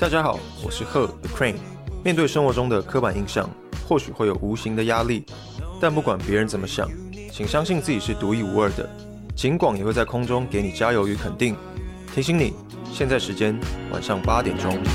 大家好，我是贺 The Crane。面对生活中的刻板印象，或许会有无形的压力，但不管别人怎么想，请相信自己是独一无二的。警广也会在空中给你加油与肯定。提醒你，现在时间晚上8点钟。